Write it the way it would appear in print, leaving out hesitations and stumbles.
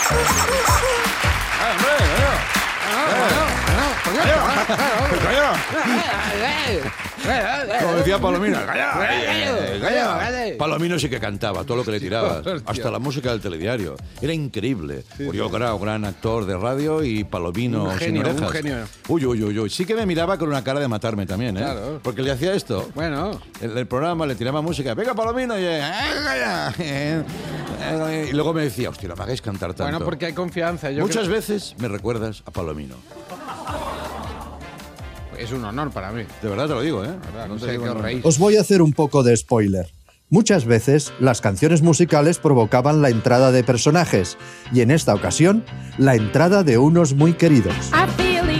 Como decía Palomino, Palomino sí que cantaba todo lo que le tirabas, hasta la música del telediario. Era increíble. Murió gran actor de radio y Palomino Un genio, sin orejas. un genio. Uy. Sí que me miraba con una cara de matarme también, ¿eh? Claro. Porque le hacía esto. Bueno. El programa le tiraba música. Venga, Palomino. Y luego me decía, hostia, no me hagáis cantar tanto. Bueno, porque hay confianza. Muchas veces me recuerdas a Palomino. Es un honor para mí. De verdad te lo digo, ¿eh? No sé qué os reís. Os voy a hacer un poco de spoiler. Muchas veces las canciones musicales provocaban la entrada de personajes y en esta ocasión la entrada de unos muy queridos.